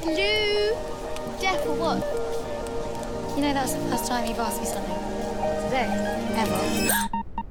Lou, deaf or what? You know, that's the first time you've asked me something. Today. Ever.